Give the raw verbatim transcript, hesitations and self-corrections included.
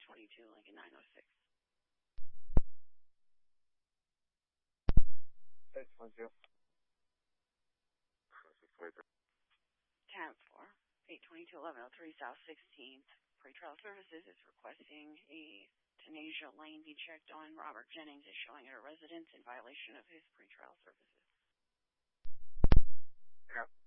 twenty-two, Lincoln nine oh six. six twenty-two. ten four, eight twenty-two, eleven oh three South sixteenth. Pretrial Services is requesting a Tanasia Lane be checked on. Robert Jennings is showing at a residence in violation of his pretrial services. Yeah.